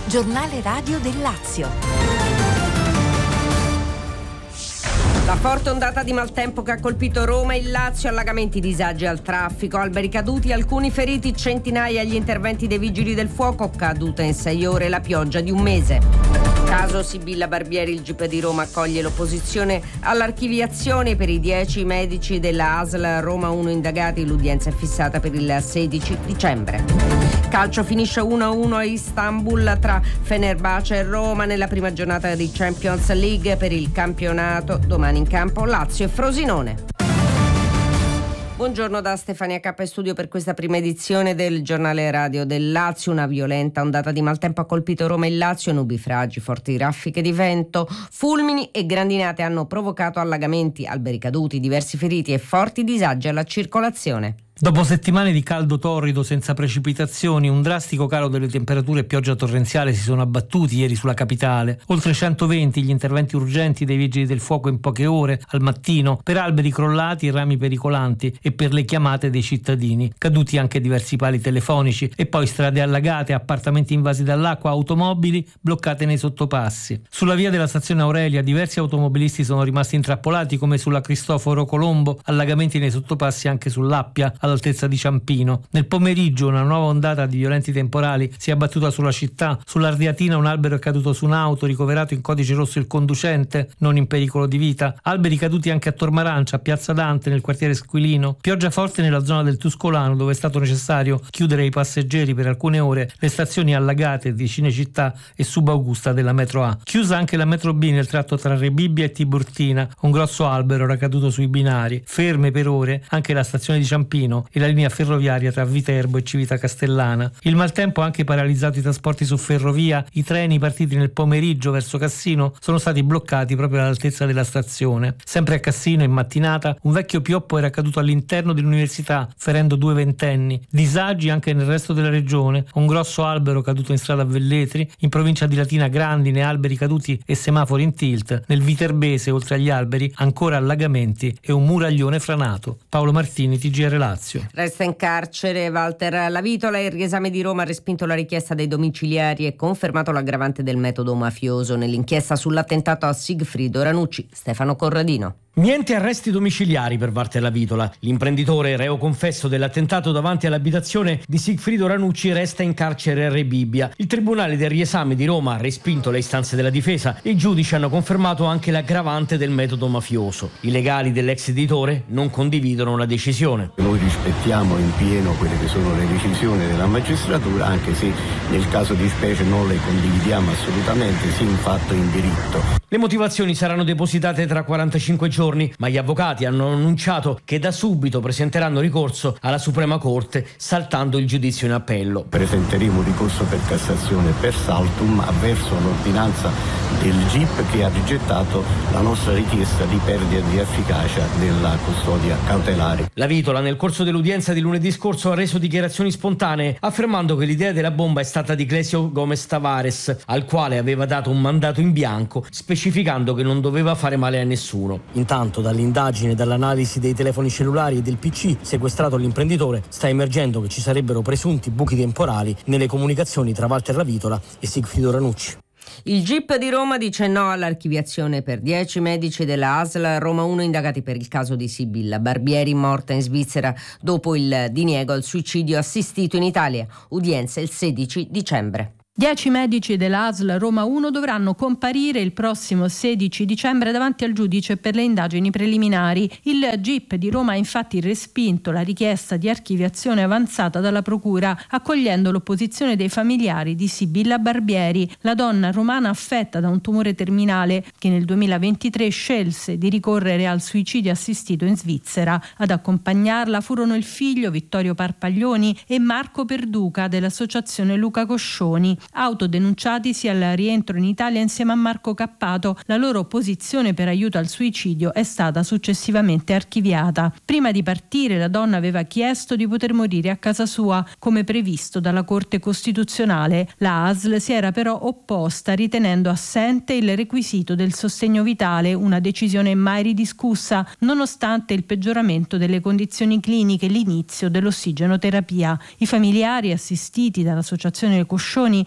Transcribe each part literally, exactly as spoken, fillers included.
Giornale radio del Lazio. La forte ondata di maltempo che ha colpito Roma e il Lazio, allagamenti, disagi al traffico, alberi caduti, alcuni feriti, centinaia gli interventi dei vigili del fuoco, caduta in sei ore la pioggia di un mese. Caso Sibilla Barbieri, il G I P di Roma accoglie l'opposizione all'archiviazione per i dieci medici della A S L Roma uno indagati, l'udienza è fissata per il sedici dicembre. Calcio, finisce uno a uno a Istanbul tra Fenerbahce e Roma nella prima giornata di Champions League per il campionato. Domani in campo Lazio e Frosinone. Buongiorno da Stefania K in studio per questa prima edizione del giornale radio del Lazio. Una violenta ondata di maltempo ha colpito Roma e il Lazio, nubifragi, forti raffiche di vento, fulmini e grandinate hanno provocato allagamenti, alberi caduti, diversi feriti e forti disagi alla circolazione. Dopo settimane di caldo torrido senza precipitazioni, un drastico calo delle temperature e pioggia torrenziale si sono abbattuti ieri sulla capitale. Oltre centoventi gli interventi urgenti dei vigili del fuoco in poche ore al mattino per alberi crollati e rami pericolanti e per le chiamate dei cittadini. Caduti anche diversi pali telefonici e poi strade allagate, appartamenti invasi dall'acqua, automobili bloccate nei sottopassi. Sulla via della stazione Aurelia diversi automobilisti sono rimasti intrappolati, come sulla Cristoforo Colombo, allagamenti nei sottopassi anche sull'Appia all'altezza di Ciampino. Nel pomeriggio una nuova ondata di violenti temporali si è abbattuta sulla città. Sull'Ardiatina un albero è caduto su un'auto, ricoverato in codice rosso il conducente, non in pericolo di vita. Alberi caduti anche a Tormarancia, a Piazza Dante, nel quartiere Squilino. Pioggia forte nella zona del Tuscolano, dove è stato necessario chiudere i passeggeri per alcune ore, le stazioni allagate di Cinecittà e Subaugusta della metro A. Chiusa anche la metro B nel tratto tra Rebibbia e Tiburtina. Un grosso albero era caduto sui binari. Ferme per ore anche la stazione di Ciampino e la linea ferroviaria tra Viterbo e Civita Castellana. Il maltempo ha anche paralizzato i trasporti su ferrovia. I treni partiti nel pomeriggio verso Cassino sono stati bloccati proprio all'altezza della stazione. Sempre a Cassino, in mattinata, un vecchio pioppo era caduto all'interno dell'università, ferendo due ventenni. Disagi anche nel resto della regione. Un grosso albero caduto in strada a Velletri. In provincia di Latina, grandine, alberi caduti e semafori in tilt. Nel Viterbese, oltre agli alberi, ancora allagamenti e un muraglione franato. Paolo Martini, T G R Lazio. Resta in carcere Walter Lavitola. Il riesame di Roma ha respinto la richiesta dei domiciliari e confermato l'aggravante del metodo mafioso nell'inchiesta sull'attentato a Sigfrido Ranucci. Stefano Corradino. Niente arresti domiciliari per Walter Lavitola. L'imprenditore, reo confesso dell'attentato davanti all'abitazione di Sigfrido Ranucci, resta in carcere a Rebibbia. Il Tribunale del riesame di Roma ha respinto le istanze della difesa e i giudici hanno confermato anche l'aggravante del metodo mafioso. I legali dell'ex editore non condividono la decisione. Noi rispettiamo in pieno quelle che sono le decisioni della magistratura, anche se nel caso di specie non le condividiamo assolutamente, sì in fatto in diritto. Le motivazioni saranno depositate tra quarantacinque giorni, ma gli avvocati hanno annunciato che da subito presenteranno ricorso alla Suprema Corte, saltando il giudizio in appello. Presenteremo un ricorso per Cassazione per saltum avverso l'ordinanza del G I P che ha rigettato la nostra richiesta di perdita di efficacia della custodia cautelare. Lavitola nel corso dell'udienza di lunedì scorso ha reso dichiarazioni spontanee, affermando che l'idea della bomba è stata di Clesio Gomez Tavares, al quale aveva dato un mandato in bianco, specificando che non doveva fare male a nessuno. Intanto dall'indagine e dall'analisi dei telefoni cellulari e del P C sequestrato all'imprenditore sta emergendo che ci sarebbero presunti buchi temporali nelle comunicazioni tra Walter Lavitola e Sigfrido Ranucci. Il G I P di Roma dice no all'archiviazione per dieci medici della A S L Roma uno indagati per il caso di Sibilla Barbieri, morta in Svizzera dopo il diniego al suicidio assistito in Italia. Udienza il sedici dicembre. Dieci medici della A S L Roma uno dovranno comparire il prossimo sedici dicembre davanti al giudice per le indagini preliminari. Il G I P di Roma ha infatti respinto la richiesta di archiviazione avanzata dalla Procura, accogliendo l'opposizione dei familiari di Sibilla Barbieri, la donna romana affetta da un tumore terminale che nel duemilaventitré scelse di ricorrere al suicidio assistito in Svizzera. Ad accompagnarla furono il figlio Vittorio Parpaglioni e Marco Perduca dell'associazione Luca Coscioni. Autodenunciatisi al rientro in Italia insieme a Marco Cappato, la loro opposizione per aiuto al suicidio è stata successivamente archiviata. Prima di partire la donna aveva chiesto di poter morire a casa sua, come previsto dalla Corte Costituzionale. La A S L si era però opposta, ritenendo assente il requisito del sostegno vitale, una decisione mai ridiscussa, nonostante il peggioramento delle condizioni cliniche e l'inizio dell'ossigenoterapia. I familiari, assistiti dall'associazione Coscioni,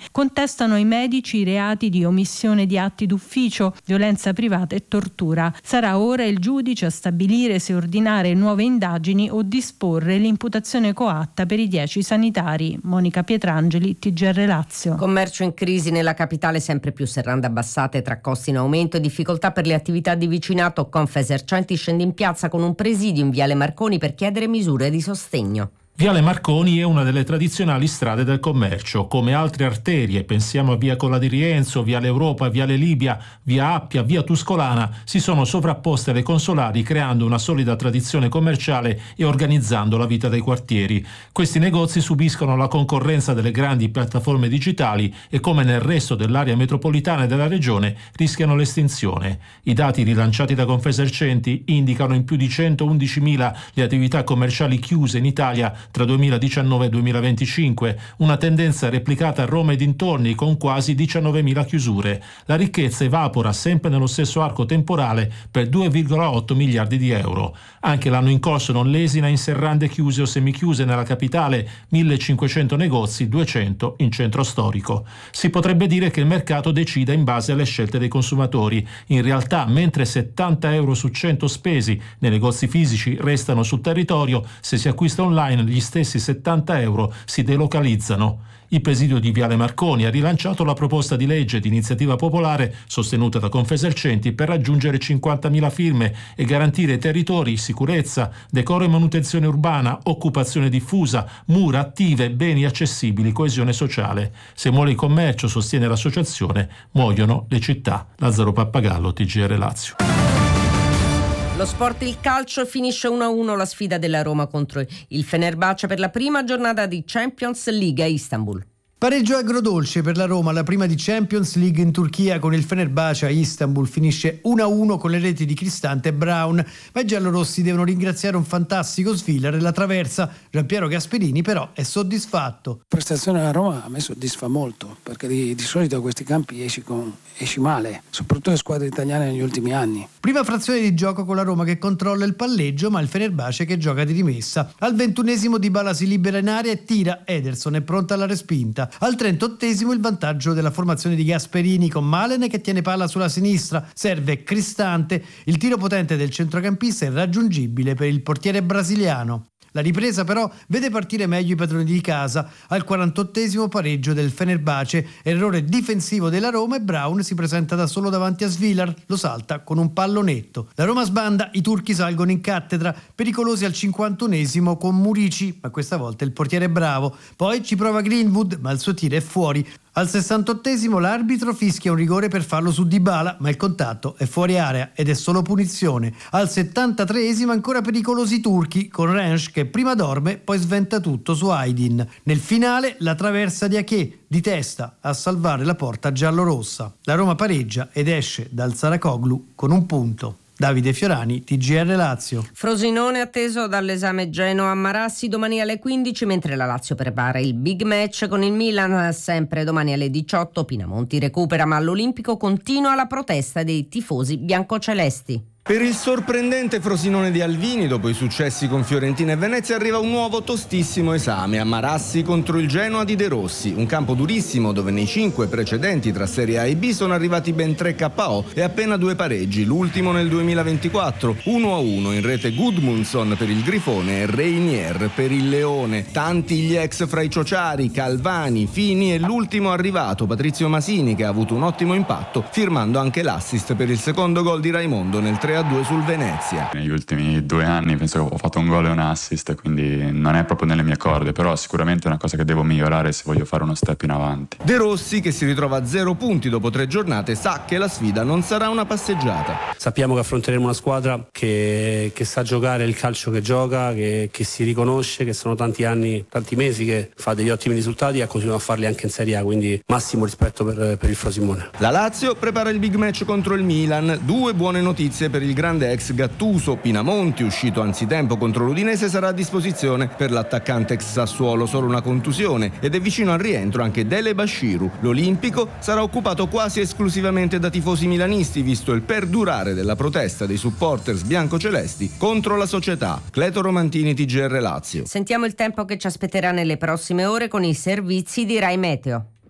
Contestano ai medici i reati di omissione di atti d'ufficio, violenza privata e tortura. Sarà ora il giudice a stabilire se ordinare nuove indagini o disporre l'imputazione coatta per i dieci sanitari. Monica Pietrangeli, T G R Lazio. Commercio in crisi nella capitale, sempre più serrande abbassate tra costi in aumento e difficoltà per le attività di vicinato. Confesercenti scende in piazza con un presidio in Viale Marconi per chiedere misure di sostegno. Viale Marconi è una delle tradizionali strade del commercio. Come altre arterie, pensiamo a via Colla di Rienzo, Viale Europa, Viale Libia, via Appia, via Tuscolana, si sono sovrapposte alle consolari creando una solida tradizione commerciale e organizzando la vita dei quartieri. Questi negozi subiscono la concorrenza delle grandi piattaforme digitali e, come nel resto dell'area metropolitana e della regione, rischiano l'estinzione. I dati rilanciati da Confesercenti indicano in più di centoundicimila le attività commerciali chiuse in Italia tra duemiladiciannove e duemilaventicinque, una tendenza replicata a Roma e dintorni con quasi diciannovemila chiusure. La ricchezza evapora sempre nello stesso arco temporale per due virgola otto miliardi di euro. Anche l'anno in corso non lesina in serrande chiuse o semichiuse nella capitale, millecinquecento negozi, duecento in centro storico. Si potrebbe dire che il mercato decida in base alle scelte dei consumatori. In realtà, mentre settanta euro su cento spesi nei negozi fisici restano sul territorio, se si acquista online gli stessi settanta euro si delocalizzano. Il presidio di Viale Marconi ha rilanciato la proposta di legge di iniziativa popolare sostenuta da Confesercenti per raggiungere cinquantamila firme e garantire territori, sicurezza, decoro e manutenzione urbana, occupazione diffusa, mura attive, beni accessibili, coesione sociale. Se muore il commercio, sostiene l'associazione, muoiono le città. Lazzaro Pappagallo, T G R Lazio. Lo sport, il calcio, finisce uno a uno la sfida della Roma contro il Fenerbahce per la prima giornata di Champions League a Istanbul. Pareggio agrodolce per la Roma, la prima di Champions League in Turchia con il Fenerbahce a Istanbul, finisce uno a uno con le reti di Cristante e Brown, ma i giallorossi devono ringraziare un fantastico Svilar e la traversa. Giampiero Gasperini però è soddisfatto. La prestazione della Roma a me soddisfa molto, perché di, di solito a questi campi esci, con, esci male, soprattutto le squadre italiane negli ultimi anni. Prima frazione di gioco con la Roma che controlla il palleggio, ma il Fenerbahce che gioca di rimessa. Al ventunesimo Dybala si libera in aria e tira, Ederson è pronta alla respinta. Al trentottesimo il vantaggio della formazione di Gasperini con Malen che tiene palla sulla sinistra, serve Cristante, il tiro potente del centrocampista è irraggiungibile per il portiere brasiliano. La ripresa però vede partire meglio i padroni di casa. Al quarantottesimo pareggio del Fenerbahce, errore difensivo della Roma e Brown si presenta da solo davanti a Svilar, lo salta con un pallonetto. La Roma sbanda, i turchi salgono in cattedra, pericolosi al cinquantunesimo con Murici, ma questa volta il portiere è bravo. Poi ci prova Greenwood, ma il suo tiro è fuori. Al sessantottesimo l'arbitro fischia un rigore per fallo su Dybala, ma il contatto è fuori area ed è solo punizione. Al settantatreesimo ancora pericolosi i turchi, con Rensch che prima dorme, poi sventa tutto su Aydin. Nel finale la traversa di Aché, di testa, a salvare la porta giallorossa. La Roma pareggia ed esce dal Saracoglu con un punto. Davide Fiorani, T G R Lazio. Frosinone atteso dall'esame Genoa a Marassi domani alle quindici, mentre la Lazio prepara il big match con il Milan sempre domani alle diciotto. Pinamonti recupera, ma all'Olimpico continua la protesta dei tifosi biancocelesti. Per il sorprendente Frosinone di Alvini, dopo i successi con Fiorentina e Venezia, arriva un nuovo tostissimo esame a Marassi contro il Genoa di De Rossi, un campo durissimo dove nei cinque precedenti tra Serie A e B sono arrivati ben tre K O e appena due pareggi, l'ultimo nel duemilaventiquattro, uno a uno in rete Gudmundsson per il Grifone e Reinier per il Leone. Tanti gli ex fra i Ciociari, Calvani, Fini e l'ultimo arrivato Patrizio Masini, che ha avuto un ottimo impatto firmando anche l'assist per il secondo gol di Raimondo nel tre a due sul Venezia. Negli ultimi due anni penso che ho fatto un gol e un assist, quindi non è proprio nelle mie corde, però sicuramente è una cosa che devo migliorare se voglio fare uno step in avanti. De Rossi, che si ritrova a zero punti dopo tre giornate, sa che la sfida non sarà una passeggiata. Sappiamo che affronteremo una squadra che, che sa giocare il calcio che gioca, che, che si riconosce, che sono tanti anni, tanti mesi che fa degli ottimi risultati e continua a farli anche in Serie A, quindi massimo rispetto per, per il Frosinone. La Lazio prepara il big match contro il Milan. Due buone notizie per il grande ex Gattuso. Pinamonti, uscito anzitempo contro l'Udinese, sarà a disposizione per l'attaccante ex Sassuolo, solo una contusione, ed è vicino al rientro anche Dele Bashiru. L'Olimpico sarà occupato quasi esclusivamente da tifosi milanisti, visto il perdurare della protesta dei supporters biancocelesti contro la società. Cleto Romantini, T G R Lazio. Sentiamo il tempo che ci aspetterà nelle prossime ore con i servizi di Rai Meteo.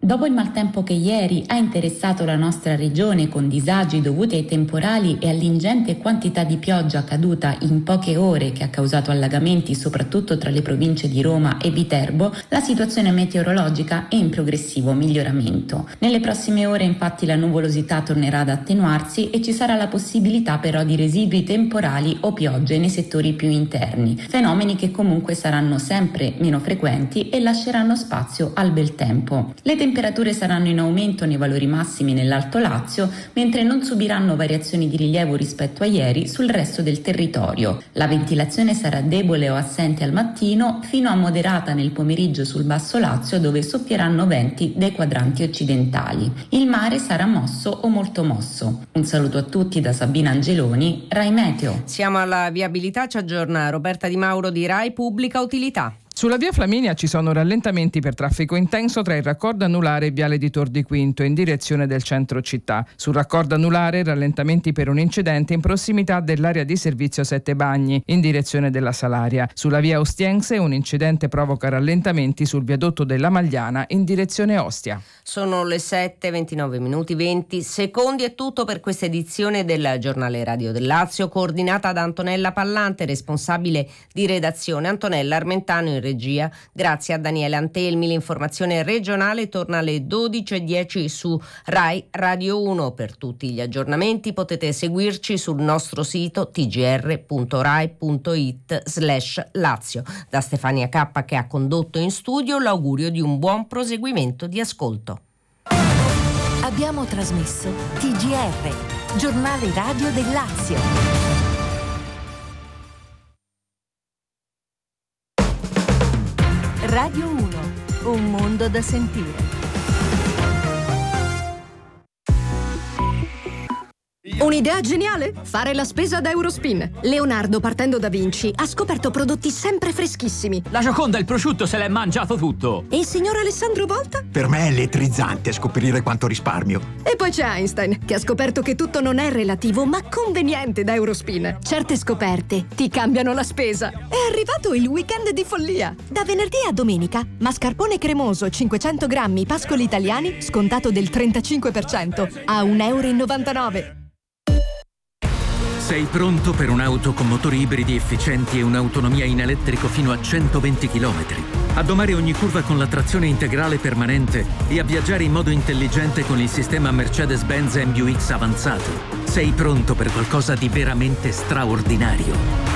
Dopo il maltempo che ieri ha interessato la nostra regione con disagi dovuti ai temporali e all'ingente quantità di pioggia caduta in poche ore che ha causato allagamenti soprattutto tra le province di Roma e Viterbo, la situazione meteorologica è in progressivo miglioramento. Nelle prossime ore infatti la nuvolosità tornerà ad attenuarsi e ci sarà la possibilità però di residui temporali o piogge nei settori più interni, fenomeni che comunque saranno sempre meno frequenti e lasceranno spazio al bel tempo. Le Le temperature saranno in aumento nei valori massimi nell'Alto Lazio, mentre non subiranno variazioni di rilievo rispetto a ieri sul resto del territorio. La ventilazione sarà debole o assente al mattino, fino a moderata nel pomeriggio sul Basso Lazio, dove soffieranno venti dai quadranti occidentali. Il mare sarà mosso o molto mosso. Un saluto a tutti da Sabina Angeloni, Rai Meteo. Siamo alla viabilità, ci aggiorna Roberta Di Mauro di Rai Pubblica Utilità. Sulla via Flaminia ci sono rallentamenti per traffico intenso tra il raccordo anulare e viale di Tor di Quinto in direzione del centro città. Sul raccordo anulare rallentamenti per un incidente in prossimità dell'area di servizio Sette Bagni in direzione della Salaria. Sulla via Ostiense un incidente provoca rallentamenti sul viadotto della Magliana in direzione Ostia. Sono le sette e ventinove minuti venti secondi, è tutto per questa edizione del Giornale Radio del Lazio, coordinata da Antonella Pallante, responsabile di redazione Antonella Armentano in regia. Grazie a Daniele Antelmi. L'informazione regionale torna alle dodici e dieci su Rai Radio uno. Per tutti gli aggiornamenti potete seguirci sul nostro sito t g r punto rai punto it slash Lazio. Da Stefania Cappa, che ha condotto in studio, l'augurio di un buon proseguimento di ascolto. Abbiamo trasmesso T G R, Giornale Radio del Lazio. Radio uno, un mondo da sentire. Un'idea geniale? Fare la spesa da Eurospin. Leonardo, partendo da Vinci, ha scoperto prodotti sempre freschissimi. La Gioconda, il prosciutto, se l'è mangiato tutto. E il signor Alessandro Volta? Per me è elettrizzante scoprire quanto risparmio. E poi c'è Einstein, che ha scoperto che tutto non è relativo, ma conveniente da Eurospin. Certe scoperte ti cambiano la spesa. È arrivato il weekend di follia. Da venerdì a domenica, mascarpone cremoso cinquecento grammi pascoli italiani, scontato del trentacinque per cento, a un euro e novantanove. Sei pronto per un'auto con motori ibridi efficienti e un'autonomia in elettrico fino a centoventi chilometri? A domare ogni curva con la trazione integrale permanente e a viaggiare in modo intelligente con il sistema Mercedes-Benz M B U X avanzato? Sei pronto per qualcosa di veramente straordinario?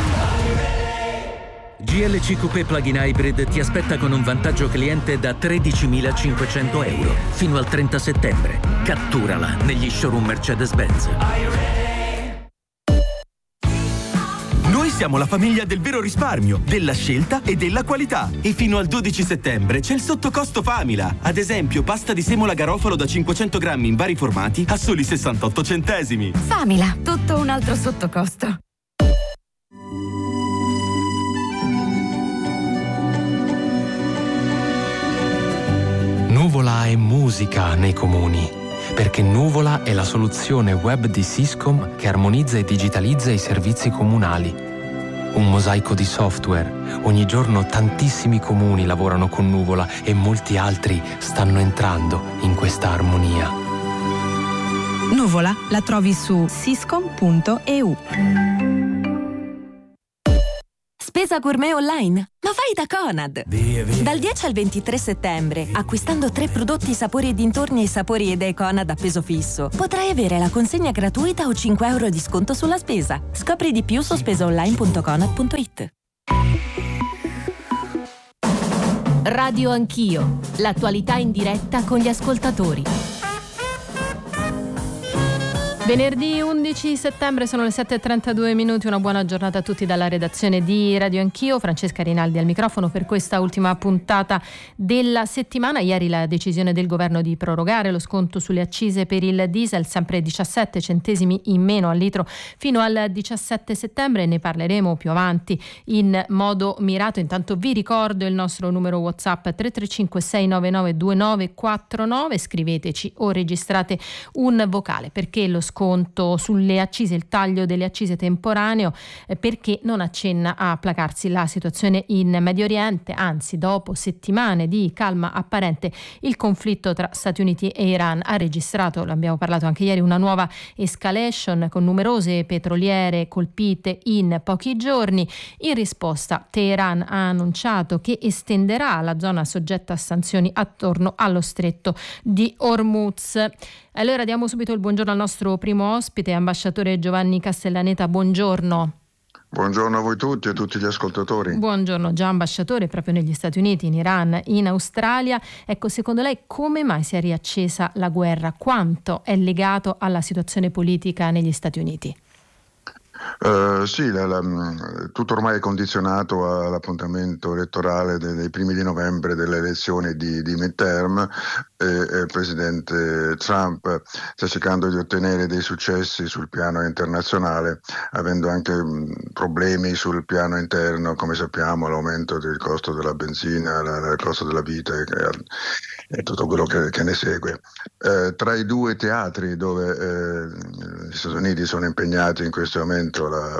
G L C Coupé Plug-in Hybrid ti aspetta con un vantaggio cliente da tredicimilacinquecento euro fino al trenta settembre. Catturala negli showroom Mercedes-Benz. Noi siamo la famiglia del vero risparmio, della scelta e della qualità. E fino al dodici settembre c'è il sottocosto Famila. Ad esempio, pasta di semola garofalo da cinquecento grammi in vari formati a soli sessantotto centesimi. Famila, tutto un altro sottocosto. Nuvola è musica nei comuni, perché Nuvola è la soluzione web di Syscom che armonizza e digitalizza i servizi comunali. Un mosaico di software. Ogni giorno tantissimi comuni lavorano con Nuvola e molti altri stanno entrando in questa armonia. Nuvola la trovi su syscom punto e u. Spesa gourmet online? Ma vai da Conad! Via, via. Dal dieci al ventitré settembre, acquistando tre prodotti sapori e dintorni e sapori Idee Conad a peso fisso, potrai avere la consegna gratuita o cinque euro di sconto sulla spesa. Scopri di più su spesaonline punto conad punto it. Radio Anch'io, l'attualità in diretta con gli ascoltatori. Venerdì undici settembre, sono le sette e trentadue minuti, una buona giornata a tutti dalla redazione di Radio Anch'io. Francesca Rinaldi al microfono per questa ultima puntata della settimana. Ieri la decisione del governo di prorogare lo sconto sulle accise per il diesel, sempre diciassette centesimi in meno al litro fino al diciassette settembre, ne parleremo più avanti in modo mirato. Intanto vi ricordo il nostro numero WhatsApp tre tre cinque sei nove nove due nove quattro nove, scriveteci o registrate un vocale, perché lo sconto sconto sulle accise, il taglio delle accise temporaneo, eh, perché non accenna a placarsi la situazione in Medio Oriente, anzi dopo settimane di calma apparente il conflitto tra Stati Uniti e Iran ha registrato, l'abbiamo parlato anche ieri, una nuova escalation con numerose petroliere colpite in pochi giorni. In risposta Teheran ha annunciato che estenderà la zona soggetta a sanzioni attorno allo stretto di Hormuz. Allora diamo subito il buongiorno al nostro primo ospite, ambasciatore Giovanni Castellaneta, buongiorno. Buongiorno a voi tutti e a tutti gli ascoltatori. Buongiorno, già ambasciatore proprio negli Stati Uniti, in Iran, in Australia. Ecco, secondo lei come mai si è riaccesa la guerra? Quanto è legato alla situazione politica negli Stati Uniti? Uh, sì, la, la, tutto ormai è condizionato all'appuntamento elettorale dei, dei primi di novembre delle elezioni di, di midterm. E, e il presidente Trump sta cercando di ottenere dei successi sul piano internazionale, avendo anche mh, problemi sul piano interno, come sappiamo, l'aumento del costo della benzina, la, il costo della vita e, e tutto quello che, che ne segue. Eh, tra i due teatri dove eh, gli Stati Uniti sono impegnati in questo momento, la,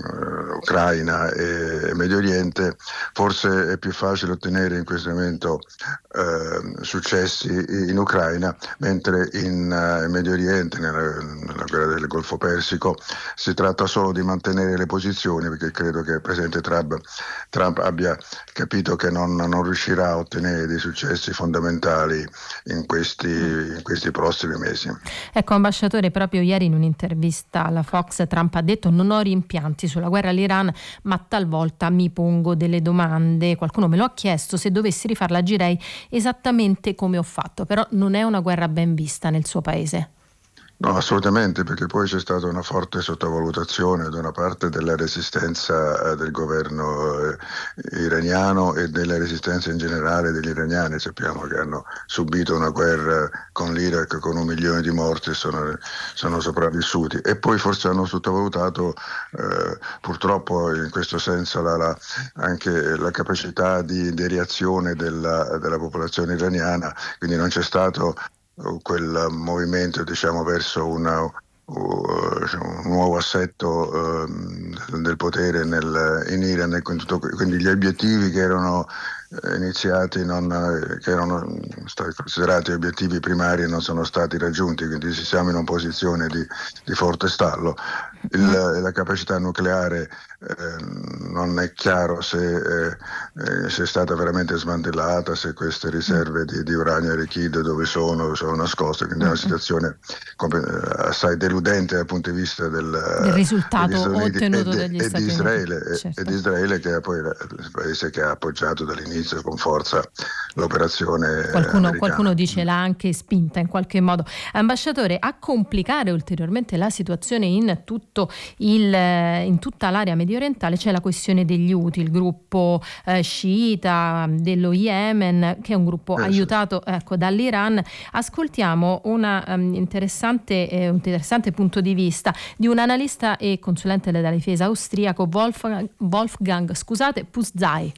l'Ucraina e il Medio Oriente, forse è più facile ottenere in questo momento eh, successi in Ucraina, mentre in uh, Medio Oriente, nella, nella guerra del Golfo Persico, si tratta solo di mantenere le posizioni, perché credo che il presidente Trump, Trump abbia capito che non, non riuscirà a ottenere dei successi fondamentali in questi, in questi prossimi mesi. Ecco, ambasciatore, proprio ieri in un'intervista alla Fox Trump ha detto: non ho rimpianti sulla guerra all'Iran, ma talvolta mi pongo delle domande. Qualcuno me lo ha chiesto, se dovessi rifarla agirei esattamente come ho fatto. Però non è una guerra ben vista nel suo paese. No, assolutamente, perché poi c'è stata una forte sottovalutazione da una parte della resistenza eh, del governo eh, iraniano e della resistenza in generale degli iraniani. Sappiamo che hanno subito una guerra con l'Iraq con un milione di morti e sono, sono sopravvissuti, e poi forse hanno sottovalutato eh, purtroppo in questo senso la, la, anche la capacità di, di reazione della, della popolazione iraniana, quindi non c'è stato quel movimento, diciamo, verso una, uh, un nuovo assetto uh, del potere nel, in Iran, quindi, tutto, quindi gli obiettivi che erano iniziati, non, che erano stati considerati obiettivi primari, non sono stati raggiunti, quindi siamo in una posizione di, di forte stallo. Il, la capacità nucleare eh, non è chiaro se, eh, eh, se è stata veramente smantellata, se queste riserve di, di uranio arricchito dove sono, sono nascoste, quindi è una situazione come, assai deludente dal punto di vista del, del risultato ottenuto e, dagli e Stati di Israele, Uniti. Certo. E di Israele, che è poi il paese che ha appoggiato dall'inizio con forza l'operazione qualcuno, qualcuno dice l'ha anche spinta in qualche modo. Ambasciatore, a complicare ulteriormente la situazione in tutto il, in tutta l'area mediorientale c'è la questione degli Houthi, il gruppo eh, sciita dello Yemen, che è un gruppo eh, aiutato ecco, dall'Iran. Ascoltiamo una, um, interessante, eh, un interessante punto di vista di un analista e consulente della difesa austriaco, Wolfgang, Wolfgang scusate, Pusztai.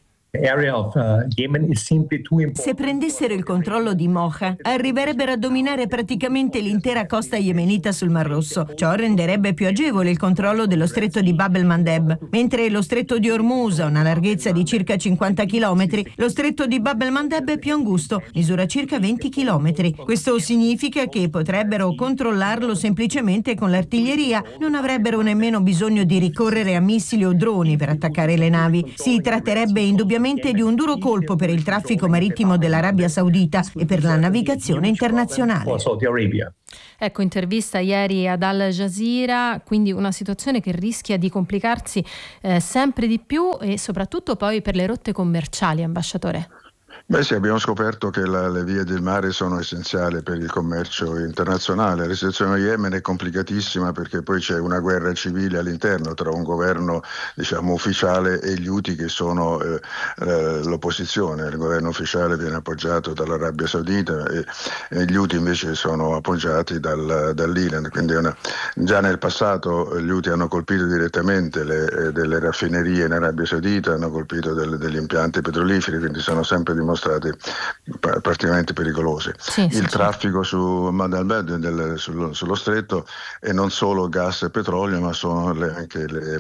Se prendessero il controllo di Mocha, arriverebbero a dominare praticamente l'intera costa yemenita sul Mar Rosso. Ciò renderebbe più agevole il controllo dello stretto di Bab el-Mandeb, mentre lo stretto di Hormuz ha una larghezza di circa cinquanta chilometri, lo stretto di Bab el-Mandeb è più angusto, misura circa venti chilometri. Questo significa che potrebbero controllarlo semplicemente con l'artiglieria, non avrebbero nemmeno bisogno di ricorrere a missili o droni per attaccare le navi. Si tratterebbe indubbiamente di un duro colpo per il traffico marittimo dell'Arabia Saudita e per la navigazione internazionale. Ecco, intervista ieri ad Al Jazeera, quindi una situazione che rischia di complicarsi eh, sempre di più, e soprattutto poi per le rotte commerciali, ambasciatore. Beh sì, abbiamo scoperto che la, le vie del mare sono essenziali per il commercio internazionale. La situazione in Yemen è complicatissima perché poi c'è una guerra civile all'interno tra un governo, diciamo, ufficiale e gli Houthi, che sono eh, l'opposizione. Il governo ufficiale viene appoggiato dall'Arabia Saudita e, e gli Houthi invece sono appoggiati dal, dall'Iran. Quindi una, già nel passato gli Houthi hanno colpito direttamente le, eh, delle raffinerie in Arabia Saudita, hanno colpito del, degli impianti petroliferi, quindi sono sempre dimostrati dimostrati praticamente pericolosi. Sì, il sì, traffico sì. su Bab el-Mandeb, del, sullo, sullo stretto, è non solo gas e petrolio, ma sono le, anche le,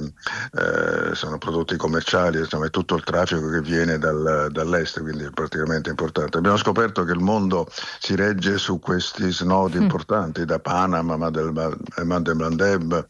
eh, sono prodotti commerciali, insomma è tutto il traffico che viene dal, dall'est, quindi è praticamente importante. Abbiamo scoperto che il mondo si regge su questi snodi mm. importanti, da Panama, Bab el-Mandeb,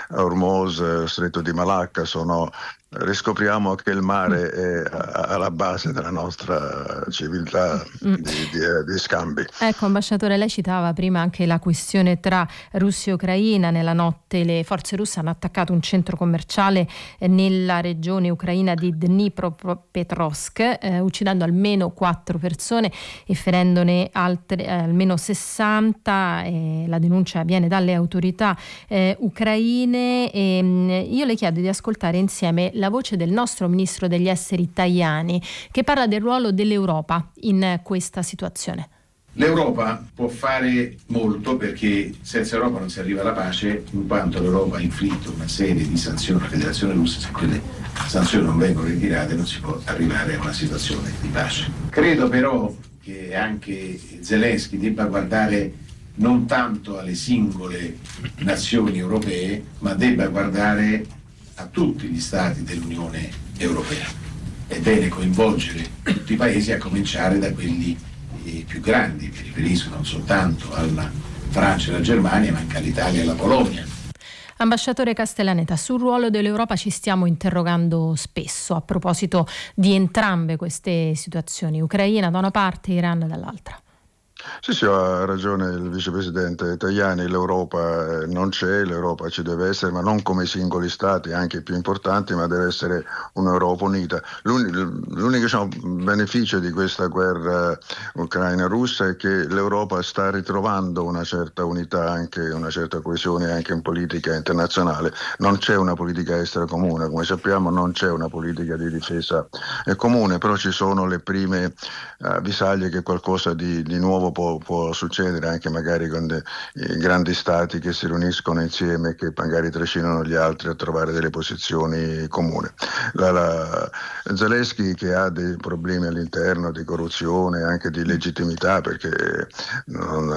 Hormuz, Stretto di Malacca, sono riscopriamo che il mare è alla base della nostra civiltà di, di, di scambi. Ecco, ambasciatore, lei citava prima anche la questione tra Russia e Ucraina. Nella notte le forze russe hanno attaccato un centro commerciale nella regione ucraina di Dnipropetrovsk, eh, uccidendo almeno quattro persone e ferendone altre eh, almeno sessanta. Eh, la denuncia viene dalle autorità eh, ucraine. E, mh, io le chiedo di ascoltare insieme la voce del nostro ministro degli esteri Tajani, che parla del ruolo dell'Europa in questa situazione. L'Europa può fare molto, perché senza Europa non si arriva alla pace, in quanto l'Europa ha inflitto una serie di sanzioni alla Federazione Russa. Se quelle sanzioni non vengono ritirate non si può arrivare a una situazione di pace. Credo però che anche Zelensky debba guardare non tanto alle singole nazioni europee, ma debba guardare a tutti gli stati dell'Unione Europea. È bene coinvolgere tutti i paesi, a cominciare da quelli eh, più grandi. Mi riferisco non soltanto alla Francia e alla Germania, ma anche all'Italia e alla Polonia. Ambasciatore Castellaneta, sul ruolo dell'Europa ci stiamo interrogando spesso a proposito di entrambe queste situazioni, Ucraina da una parte e Iran dall'altra. Sì, sì, ha ragione il vicepresidente Tajani, l'Europa non c'è, l'Europa ci deve essere, ma non come singoli stati, anche i più importanti, ma deve essere un'Europa unita. L'unico, l'unico diciamo, beneficio di questa guerra ucraina-russa è che l'Europa sta ritrovando una certa unità, anche una certa coesione anche in politica internazionale. Non c'è una politica estera comune, come sappiamo non c'è una politica di difesa comune, però ci sono le prime avvisaglie che qualcosa di, di nuovo Può, può succedere, anche magari con dei grandi stati che si riuniscono insieme e che magari trascinano gli altri a trovare delle posizioni comuni. La, la, Zelensky, che ha dei problemi all'interno di corruzione, anche di legittimità, perché non,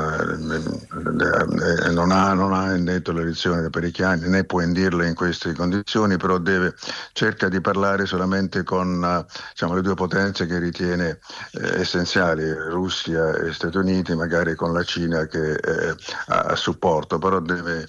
non ha, non ha indetto le elezioni da parecchi anni, né può indirle in queste condizioni, però deve cerca di parlare solamente con diciamo, le due potenze che ritiene eh, essenziali, Russia e Stati Uniti, magari con la Cina che eh, ha supporto, però deve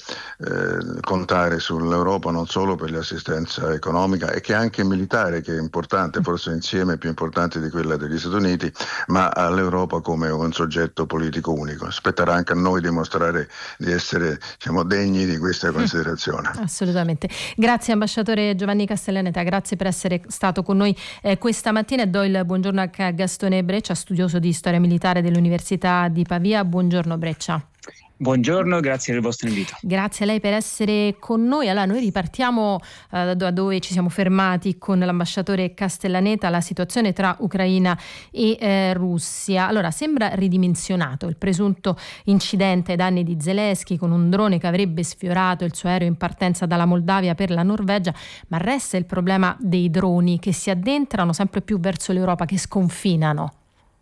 eh, contare sull'Europa non solo per l'assistenza economica e che anche militare, che è importante, forse insieme più importante di quella degli Stati Uniti, ma all'Europa come un soggetto politico unico. Spetterà anche a noi dimostrare di essere diciamo, degni di questa considerazione. Assolutamente. Grazie ambasciatore Giovanni Castellaneta, grazie per essere stato con noi eh, questa mattina, e do il buongiorno a Gastone Breccia, studioso di storia militare dell'Università di Pavia. Buongiorno Breccia. Buongiorno, grazie del vostro invito. Grazie a lei per essere con noi. Allora, noi ripartiamo uh, da dove ci siamo fermati con l'ambasciatore Castellaneta, la situazione tra Ucraina e eh, Russia. Allora, sembra ridimensionato il presunto incidente ai danni di Zelensky con un drone che avrebbe sfiorato il suo aereo in partenza dalla Moldavia per la Norvegia, ma resta il problema dei droni che si addentrano sempre più verso l'Europa, che sconfinano.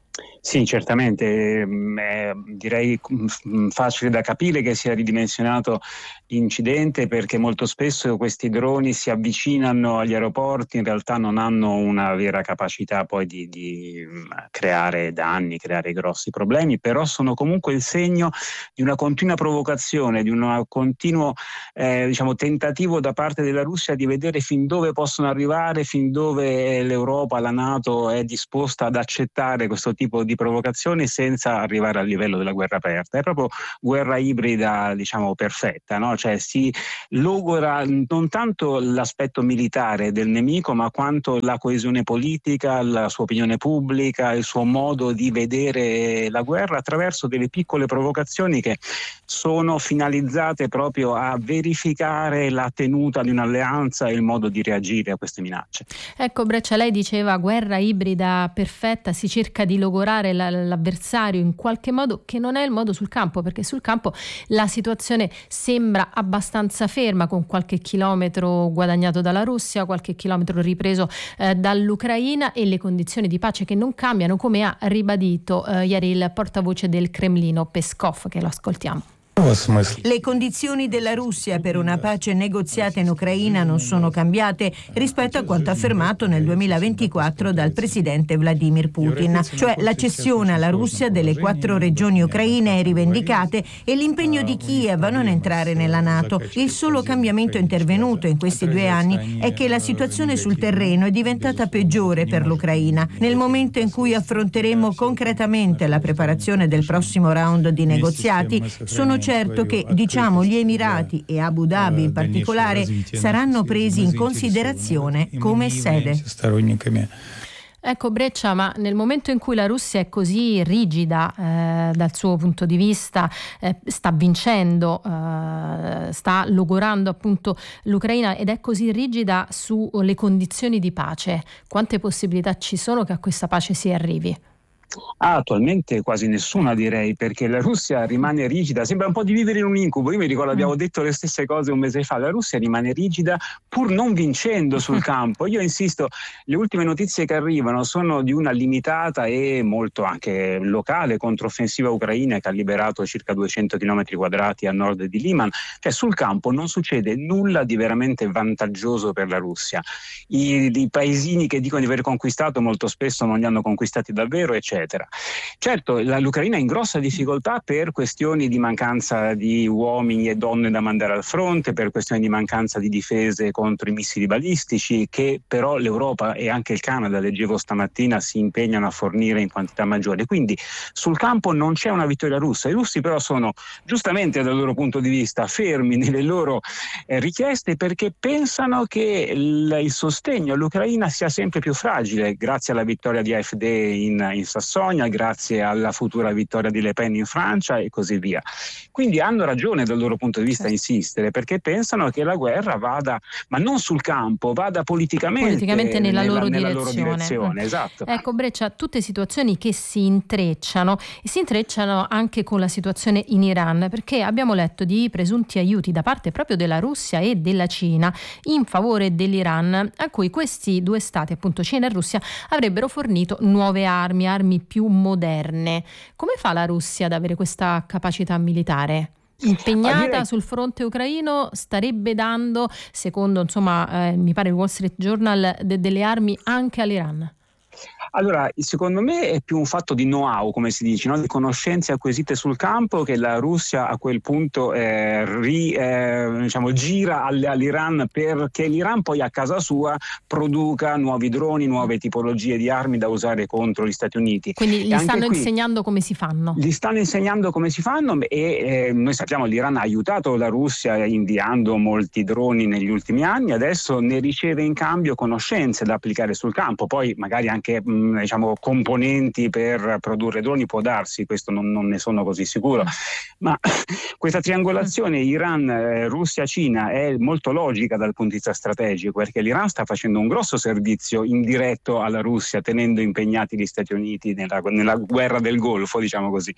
Sì, certamente, è, direi facile da capire che sia ridimensionato l'incidente, perché molto spesso questi droni si avvicinano agli aeroporti, in realtà non hanno una vera capacità poi di, di creare danni, creare grossi problemi, però sono comunque il segno di una continua provocazione, di un continuo eh, diciamo, tentativo da parte della Russia di vedere fin dove possono arrivare, fin dove l'Europa, la NATO è disposta ad accettare questo tipo di provocazioni senza arrivare al livello della guerra aperta. È proprio guerra ibrida, diciamo, perfetta, no? Cioè si logora non tanto l'aspetto militare del nemico, ma quanto la coesione politica, la sua opinione pubblica, il suo modo di vedere la guerra attraverso delle piccole provocazioni che sono finalizzate proprio a verificare la tenuta di un'alleanza e il modo di reagire a queste minacce. Ecco Breccia, lei diceva guerra ibrida perfetta, si cerca di logorare isolare l'avversario in qualche modo, che non è il modo sul campo, perché sul campo la situazione sembra abbastanza ferma, con qualche chilometro guadagnato dalla Russia, qualche chilometro ripreso eh, dall'Ucraina, e le condizioni di pace che non cambiano, come ha ribadito eh, ieri il portavoce del Cremlino Peskov, che lo ascoltiamo. Le condizioni della Russia per una pace negoziata in Ucraina non sono cambiate rispetto a quanto affermato nel duemilaventiquattro dal presidente Vladimir Putin, cioè la cessione alla Russia delle quattro regioni ucraine rivendicate e l'impegno di Kiev a non entrare nella NATO. Il solo cambiamento intervenuto in questi due anni è che la situazione sul terreno è diventata peggiore per l'Ucraina. Nel momento in cui affronteremo concretamente la preparazione del prossimo round di negoziati, sono certo che, diciamo, gli Emirati e Abu Dhabi in particolare saranno presi in considerazione come sede. Ecco Breccia, ma nel momento in cui la Russia è così rigida eh, dal suo punto di vista, eh, sta vincendo, eh, sta logorando appunto l'Ucraina ed è così rigida sulle condizioni di pace, quante possibilità ci sono che a questa pace si arrivi? Ah, attualmente quasi nessuna, direi, perché la Russia rimane rigida, sembra un po' di vivere in un incubo. Io mi ricordo, abbiamo detto le stesse cose un mese fa, la Russia rimane rigida pur non vincendo sul campo. Io insisto, le ultime notizie che arrivano sono di una limitata e molto anche locale controffensiva ucraina che ha liberato circa duecento chilometri quadrati a nord di Liman. Cioè sul campo non succede nulla di veramente vantaggioso per la Russia. I, i paesini che dicono di aver conquistato molto spesso non li hanno conquistati davvero, eccetera. Certo, la, l'Ucraina è in grossa difficoltà per questioni di mancanza di uomini e donne da mandare al fronte, per questioni di mancanza di difese contro i missili balistici, che però l'Europa e anche il Canada, leggevo stamattina, si impegnano a fornire in quantità maggiore. Quindi sul campo non c'è una vittoria russa. I russi però sono giustamente dal loro punto di vista fermi nelle loro eh, richieste, perché pensano che il, il sostegno all'Ucraina sia sempre più fragile grazie alla vittoria di A F D in, in Sassonia, grazie alla futura vittoria di Le Pen in Francia e così via. Quindi hanno ragione dal loro punto di vista a insistere, perché pensano che la guerra vada, ma non sul campo, vada politicamente, politicamente nella, nella, loro, nella direzione. loro direzione. Esatto. Ecco Breccia, tutte situazioni che si intrecciano e si intrecciano anche con la situazione in Iran, perché abbiamo letto di presunti aiuti da parte proprio della Russia e della Cina in favore dell'Iran, a cui questi due stati, appunto Cina e Russia, avrebbero fornito nuove armi, armi più moderne. Come fa la Russia ad avere questa capacità militare? Impegnata direi... sul fronte ucraino, starebbe dando, secondo insomma eh, mi pare il Wall Street Journal, de- delle armi anche all'Iran? Allora, secondo me è più un fatto di know-how, come si dice, no? Di conoscenze acquisite sul campo, che la Russia a quel punto eh, ri, eh, diciamo, gira all'Iran, perché l'Iran poi a casa sua produca nuovi droni, nuove tipologie di armi da usare contro gli Stati Uniti. Quindi gli stanno qui, insegnando come si fanno? Gli stanno insegnando come si fanno e eh, noi sappiamo che l'Iran ha aiutato la Russia inviando molti droni negli ultimi anni, adesso ne riceve in cambio conoscenze da applicare sul campo, poi magari anche mh, diciamo componenti per produrre droni, può darsi, questo non, non ne sono così sicuro, ma questa triangolazione Iran, eh, Russia, Cina è molto logica dal punto di vista strategico, perché l'Iran sta facendo un grosso servizio indiretto alla Russia, tenendo impegnati gli Stati Uniti nella, nella guerra del Golfo, diciamo così.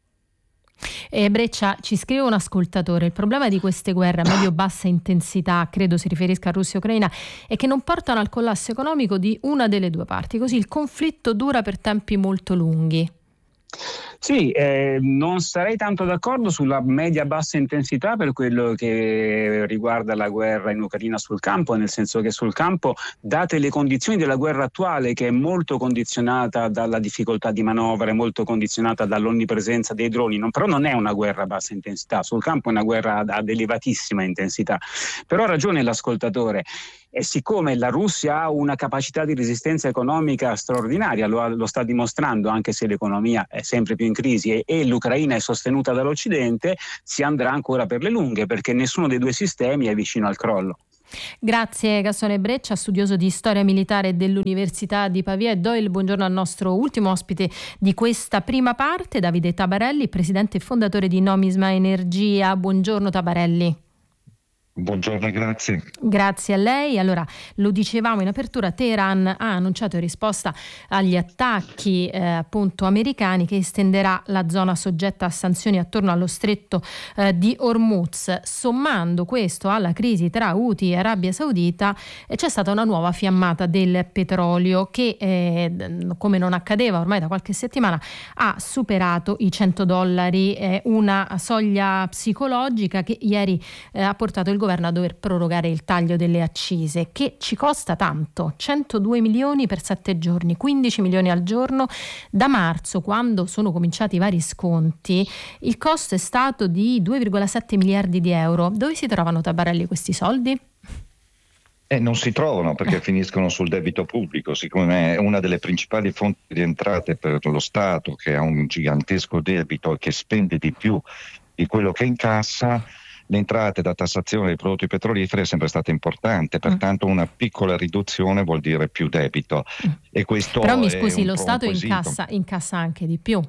E Breccia, ci scrive un ascoltatore: il problema di queste guerre a medio-bassa intensità, credo si riferisca a Russia e Ucraina, è che non portano al collasso economico di una delle due parti, così il conflitto dura per tempi molto lunghi. Sì, eh, non sarei tanto d'accordo sulla media-bassa intensità per quello che riguarda la guerra in Ucraina sul campo, nel senso che sul campo, date le condizioni della guerra attuale, che è molto condizionata dalla difficoltà di manovra, è molto condizionata dall'onnipresenza dei droni, non, però non è una guerra a bassa intensità, sul campo è una guerra ad, ad elevatissima intensità. Però ha ragione l'ascoltatore. E siccome la Russia ha una capacità di resistenza economica straordinaria, lo, lo sta dimostrando, anche se l'economia è sempre più in crisi, e, e l'Ucraina è sostenuta dall'Occidente, si andrà ancora per le lunghe, perché nessuno dei due sistemi è vicino al crollo. Grazie Gastone Breccia, studioso di storia militare dell'Università di Pavia, e do il buongiorno al nostro ultimo ospite di questa prima parte, Davide Tabarelli, presidente e fondatore di Nomisma Energia. Buongiorno Tabarelli. Buongiorno, grazie. Grazie a lei. Allora, lo dicevamo in apertura, Teheran ha annunciato in risposta agli attacchi eh, appunto americani che estenderà la zona soggetta a sanzioni attorno allo stretto eh, di Hormuz. Sommando questo alla crisi tra Houthi e Arabia Saudita, eh, c'è stata una nuova fiammata del petrolio che, eh, come non accadeva ormai da qualche settimana, ha superato i cento dollari, eh, una soglia psicologica che ieri eh, ha portato il governo a dover prorogare il taglio delle accise, che ci costa tanto, centodue milioni per sette giorni, quindici milioni al giorno. Da marzo, quando sono cominciati i vari sconti, il costo è stato di due virgola sette miliardi di euro. Dove si trovano, Tabarelli, questi soldi? Eh, non si trovano perché finiscono sul debito pubblico, siccome è una delle principali fonti di entrate per lo Stato, che ha un gigantesco debito e che spende di più di quello che incassa. Le entrate da tassazione dei prodotti petroliferi è sempre stata importante, pertanto una piccola riduzione vuol dire più debito. E questo Però mi scusi, è lo un Stato quesito. incassa, incassa anche di più.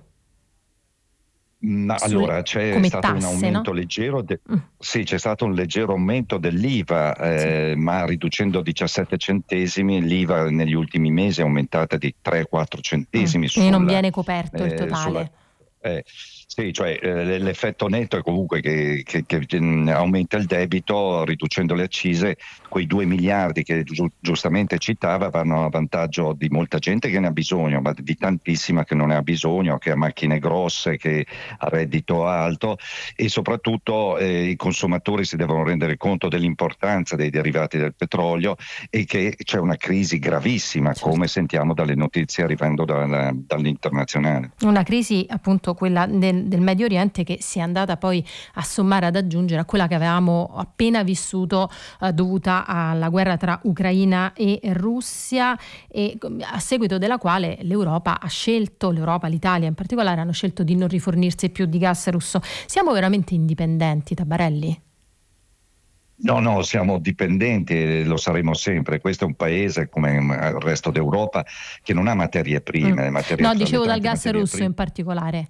No, Sulle- allora c'è come stato tasse, un aumento no? leggero, de- sì, c'è stato un leggero aumento dell'I V A, eh, ma riducendo diciassette centesimi, l'I V A negli ultimi mesi è aumentata di tre quattro centesimi. E non sulla- viene coperto il eh, totale. sulla- eh, sì, cioè eh, l'effetto netto è comunque che, che, che mh, aumenta il debito riducendo le accise. Quei due miliardi che giu- giustamente citava vanno a vantaggio di molta gente che ne ha bisogno, ma di tantissima che non ne ha bisogno, che ha macchine grosse, che ha reddito alto, e soprattutto eh, i consumatori si devono rendere conto dell'importanza dei derivati del petrolio e che c'è una crisi gravissima, come sentiamo dalle notizie arrivando dalla- dall'internazionale. Una crisi appunto quella del, del Medio Oriente che si è andata poi a sommare, ad aggiungere a quella che avevamo appena vissuto eh, dovuta alla guerra tra Ucraina e Russia, e a seguito della quale l'Europa ha scelto, l'Europa, l'Italia in particolare, hanno scelto di non rifornirsi più di gas russo. Siamo veramente indipendenti, Tabarelli? No, no, siamo dipendenti e lo saremo sempre. Questo è un paese come il resto d'Europa che non ha materie prime. Mm. materie- No, tra le dicevo dal tante gas materie russo prime. in particolare.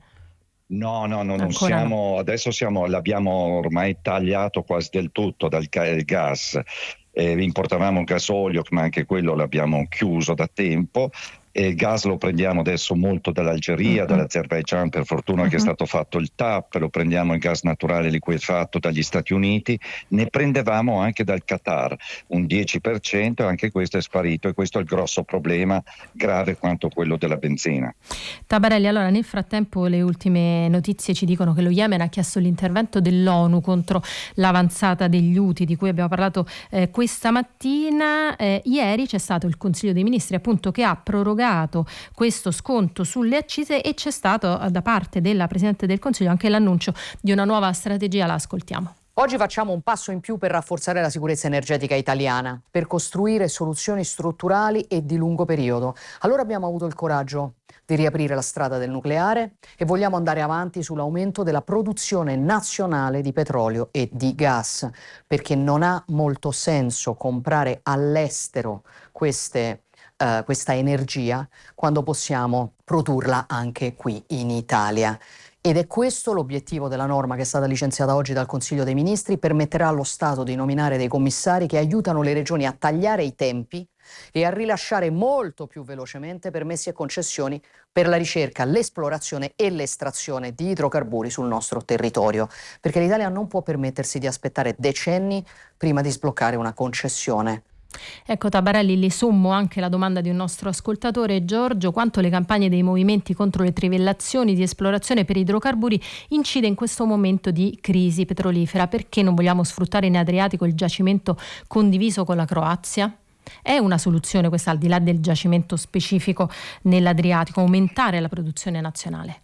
No, no, no, non Ancora siamo, adesso siamo, l'abbiamo ormai tagliato quasi del tutto dal ca- il gas. Eh, importavamo gasolio, ma anche quello l'abbiamo chiuso da tempo. E il gas lo prendiamo adesso molto dall'Algeria, Mm-hmm. dall'Azerbaigian, per fortuna che è stato fatto il T A P, lo prendiamo il gas naturale liquefatto dagli Stati Uniti, ne prendevamo anche dal Qatar, un dieci per cento, anche questo è sparito, e questo è il grosso problema, grave quanto quello della benzina. Tabarelli, allora nel frattempo le ultime notizie ci dicono che lo Yemen ha chiesto l'intervento dell'ONU contro l'avanzata degli Houthi di cui abbiamo parlato eh, questa mattina. Eh, ieri c'è stato il Consiglio dei Ministri appunto che ha prorogato questo sconto sulle accise e c'è stato eh, da parte della Presidente del Consiglio anche l'annuncio di una nuova strategia. La ascoltiamo. Oggi facciamo un passo in più per rafforzare la sicurezza energetica italiana, per costruire soluzioni strutturali e di lungo periodo. Allora abbiamo avuto il coraggio di riaprire la strada del nucleare e vogliamo andare avanti sull'aumento della produzione nazionale di petrolio e di gas, perché non ha molto senso comprare all'estero queste Uh, questa energia quando possiamo produrla anche qui in Italia. Ed è questo l'obiettivo della norma che è stata licenziata oggi dal Consiglio dei Ministri. Permetterà allo Stato di nominare dei commissari che aiutano le regioni a tagliare i tempi e a rilasciare molto più velocemente permessi e concessioni per la ricerca, l'esplorazione e l'estrazione di idrocarburi sul nostro territorio, perché l'Italia non può permettersi di aspettare decenni prima di sbloccare una concessione. Ecco Tabarelli, le sommo anche la domanda di un nostro ascoltatore, Giorgio: quanto le campagne dei movimenti contro le trivellazioni di esplorazione per idrocarburi incide in questo momento di crisi petrolifera? Perché non vogliamo sfruttare in Adriatico il giacimento condiviso con la Croazia? È una soluzione questa, al di là del giacimento specifico nell'Adriatico, aumentare la produzione nazionale?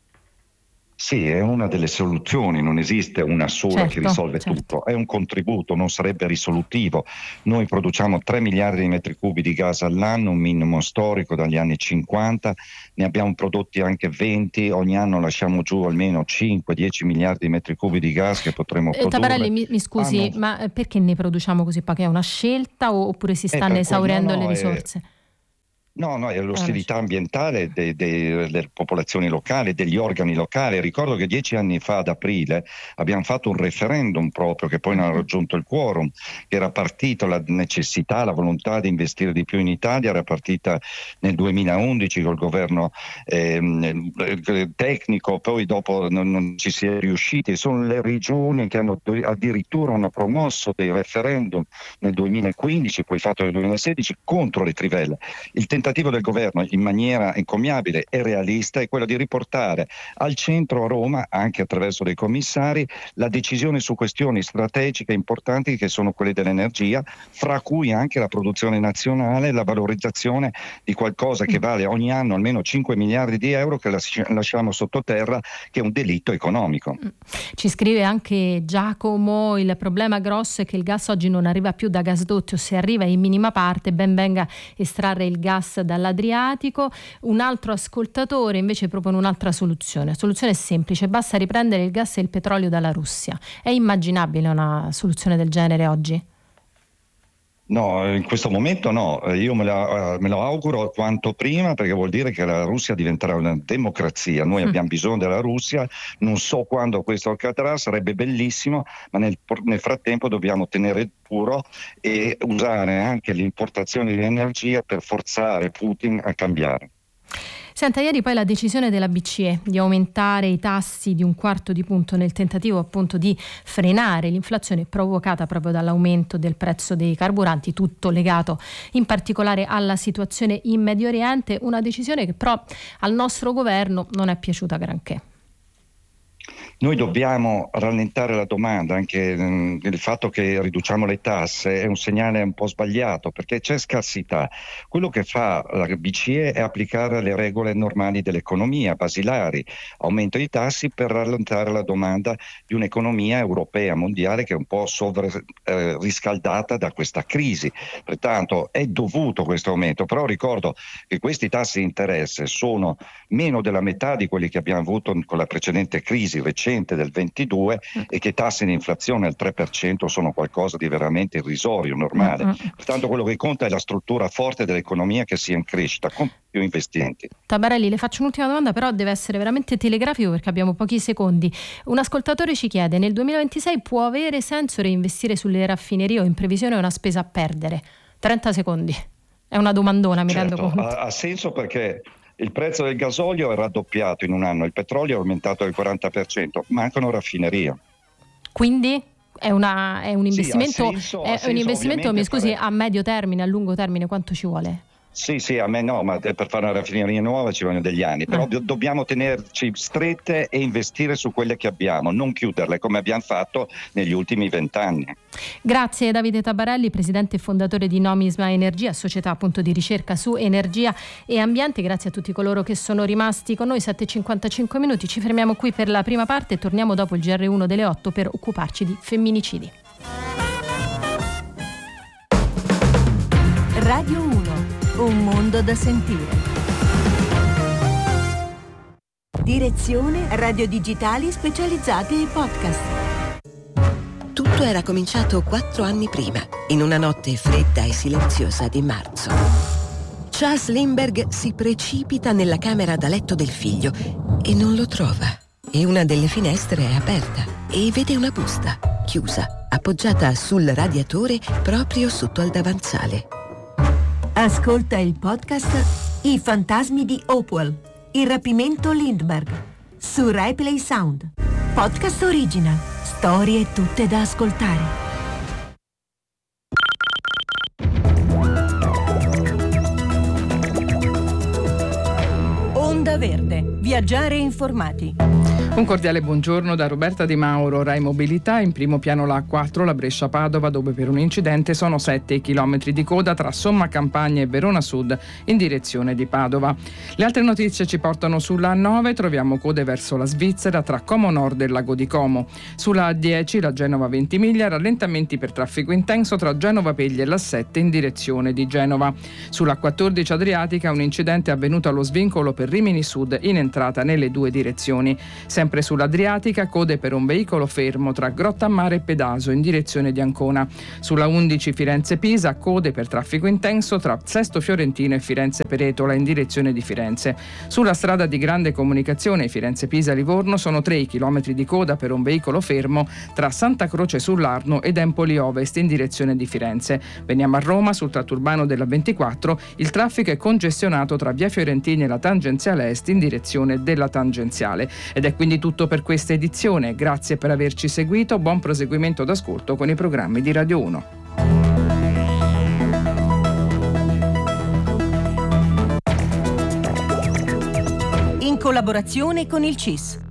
Sì, è una delle soluzioni, non esiste una sola Certo, che risolve certo. tutto, è un contributo, non sarebbe risolutivo. Noi produciamo tre miliardi di metri cubi di gas all'anno, un minimo storico dagli anni cinquanta, ne abbiamo prodotti anche venti, ogni anno lasciamo giù almeno cinque dieci miliardi di metri cubi di gas che potremmo Eh, produrre. Tabarelli, mi, mi scusi, Ah, no. ma eh, perché ne produciamo così poche? È una scelta o- oppure si Eh, stanno per esaurendo quello no, le è- risorse? No, no, è l'ostilità ambientale de, de, delle popolazioni locali, degli organi locali. Ricordo che dieci anni fa, ad aprile, abbiamo fatto un referendum proprio, che poi non ha raggiunto il quorum, che era partito la necessità, la volontà di investire di più in Italia, era partita nel duemilaundici col governo eh, tecnico, poi dopo non, non ci si è riusciti. Sono le regioni che hanno addirittura hanno promosso dei referendum nel duemilaquindici, poi fatto nel duemilasedici, contro le trivelle. Il tentativo del governo, in maniera encomiabile e realista, è quello di riportare al centro a Roma, anche attraverso dei commissari, la decisione su questioni strategiche importanti che sono quelle dell'energia, fra cui anche la produzione nazionale, la valorizzazione di qualcosa che vale ogni anno almeno cinque miliardi di euro che lasciamo sottoterra, che è un delitto economico. Ci scrive anche Giacomo: il problema grosso è che il gas oggi non arriva più da gasdotti, o se arriva in minima parte, ben venga estrarre il gas dall'Adriatico. Un altro ascoltatore invece propone un'altra soluzione. La soluzione è semplice: basta riprendere il gas e il petrolio dalla Russia. È immaginabile una soluzione del genere oggi? No, in questo momento no, io me, la, me lo auguro quanto prima, perché vuol dire che la Russia diventerà una democrazia. Noi mm. abbiamo bisogno della Russia, non so quando questo accadrà, sarebbe bellissimo, ma nel, nel frattempo dobbiamo tenere puro e usare anche l'importazione di energia per forzare Putin a cambiare. Senta, ieri poi la decisione della B C E di aumentare i tassi di un quarto di punto nel tentativo appunto di frenare l'inflazione provocata proprio dall'aumento del prezzo dei carburanti, tutto legato in particolare alla situazione in Medio Oriente, una decisione che però al nostro governo non è piaciuta granché. Noi dobbiamo rallentare la domanda, anche mh, il fatto che riduciamo le tasse è un segnale un po' sbagliato, perché c'è scarsità. Quello che fa la B C E è applicare le regole normali dell'economia, basilari, aumento i tassi per rallentare la domanda di un'economia europea, mondiale, che è un po' sovra, eh, riscaldata da questa crisi. Pertanto è dovuto questo aumento, però ricordo che questi tassi di interesse sono meno della metà di quelli che abbiamo avuto con la precedente crisi recente del ventidue, e che tassi di inflazione al tre per cento sono qualcosa di veramente irrisorio, normale. Mm-hmm. Pertanto quello che conta è la struttura forte dell'economia che sia in crescita, con più investimenti. Tabarelli, le faccio un'ultima domanda, però deve essere veramente telegrafico perché abbiamo pochi secondi. Un ascoltatore ci chiede: nel duemilaventisei può avere senso reinvestire sulle raffinerie o in previsione è una spesa a perdere? trenta secondi. È una domandona, mi certo, rendo conto. Ha, ha senso perché il prezzo del gasolio è raddoppiato in un anno, il petrolio è aumentato del quaranta per cento, mancano raffinerie. Quindi è, una, è un investimento, sì, senso, è un investimento mi scusi, fare... a medio termine, a lungo termine, quanto ci vuole? Sì, sì, a me no, ma per fare una raffineria nuova ci vogliono degli anni, però eh. dobbiamo tenerci strette e investire su quelle che abbiamo, non chiuderle come abbiamo fatto negli ultimi vent'anni. Grazie Davide Tabarelli, presidente e fondatore di Nomisma Energia, società appunto di ricerca su energia e ambiente. Grazie a tutti coloro che sono rimasti con noi. Sette e cinquantacinque minuti, ci fermiamo qui per la prima parte e torniamo dopo il G R uno delle otto per occuparci di femminicidi. Radio uno, un mondo da sentire. Direzione radio digitali specializzati ai podcast. Tutto era cominciato quattro anni prima, in una notte fredda e silenziosa di marzo. Charles Lindbergh si precipita nella camera da letto del figlio e non lo trova. E una delle finestre è aperta e vede una busta, chiusa, appoggiata sul radiatore proprio sotto al davanzale. Ascolta il podcast I fantasmi di Hopewell, il rapimento Lindbergh, su Rai Play Sound. Podcast original, storie tutte da ascoltare. Onda Verde, viaggiare informati. Un cordiale buongiorno da Roberta Di Mauro. Rai Mobilità, in primo piano la A quattro, la Brescia-Padova, dove per un incidente sono sette i chilometri di coda tra Somma Campagna e Verona Sud in direzione di Padova. Le altre notizie ci portano sulla A nove, troviamo code verso la Svizzera tra Como Nord e Lago di Como. Sulla A dieci, la Genova-Ventimiglia, rallentamenti per traffico intenso tra Genova Pegli e l'A sette in direzione di Genova. Sulla A quattordici Adriatica, un incidente avvenuto allo svincolo per Rimini Sud in entrata inoltrata nelle due direzioni. Sempre sull'Adriatica, code per un veicolo fermo tra Grottammare e Pedaso in direzione di Ancona. Sulla undici Firenze-Pisa, code per traffico intenso tra Sesto Fiorentino e Firenze-Peretola in direzione di Firenze. Sulla strada di grande comunicazione Firenze-Pisa-Livorno sono tre i chilometri di coda per un veicolo fermo tra Santa Croce sull'Arno ed Empoli Ovest in direzione di Firenze. Veniamo a Roma, sul tratto urbano della ventiquattro, il traffico è congestionato tra via Fiorentini e la tangenziale est in direzione della tangenziale. Ed è quindi tutto per questa edizione. Grazie per averci seguito, buon proseguimento d'ascolto con i programmi di Radio uno. In collaborazione con il C I S.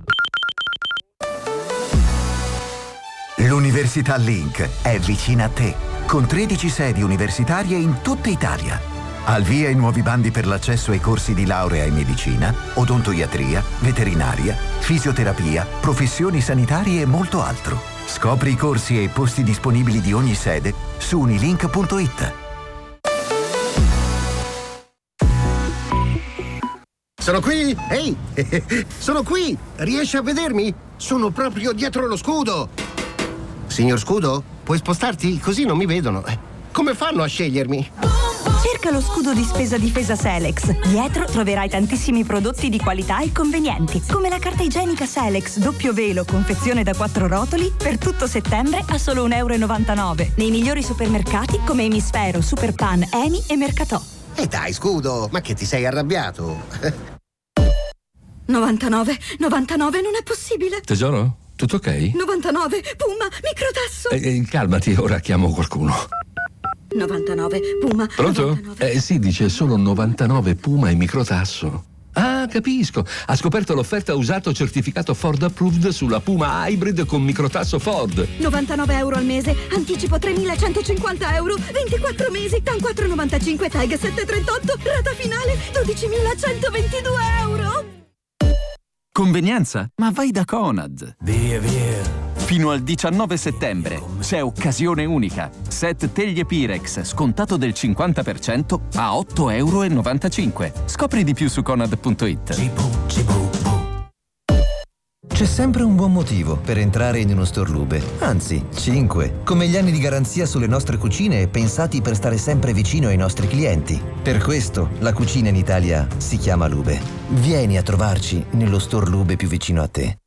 L'Università Link è vicina a te, con tredici sedi universitarie in tutta Italia. Al via i nuovi bandi per l'accesso ai corsi di laurea in medicina, odontoiatria, veterinaria, fisioterapia, professioni sanitarie e molto altro. Scopri i corsi e i posti disponibili di ogni sede su unilink punto it. Sono qui! Ehi! Sono qui! Riesci a vedermi? Sono proprio dietro lo scudo! Signor Scudo, puoi spostarti? Così non mi vedono. Come fanno a scegliermi? Cerca lo scudo di spesa difesa Selex. Dietro troverai tantissimi prodotti di qualità e convenienti, come la carta igienica Selex doppio velo, confezione da quattro rotoli, per tutto settembre a solo un euro e novantanove. Nei migliori supermercati come Emisfero, Superpan, Eni e Mercatò. E dai, Scudo, ma che ti sei arrabbiato? novantanove, novantanove, non è possibile. Tesoro, tutto ok? novantanove, Puma, microtasso. Eh, eh, calmati, ora chiamo qualcuno. novantanove, Puma. Pronto? novantanove. Eh sì, dice solo novantanove Puma e microtasso. Ah, capisco. Ha scoperto l'offerta usato certificato Ford Approved sulla Puma Hybrid con microtasso Ford. novantanove euro al mese, anticipo tremilacentocinquanta euro, ventiquattro mesi, TAN quattro virgola novantacinque, TAG sette virgola trentotto, rata finale dodicimilacentoventidue euro. Convenienza? Ma vai da Conad. Via, via. Fino al diciannove settembre c'è occasione unica. Set teglie Pirex scontato del cinquanta per cento a otto virgola novantacinque euro. Scopri di più su conad punto it. C'è sempre un buon motivo per entrare in uno store Lube. Anzi, cinque. Come gli anni di garanzia sulle nostre cucine pensati per stare sempre vicino ai nostri clienti. Per questo la cucina in Italia si chiama Lube. Vieni a trovarci nello store Lube più vicino a te.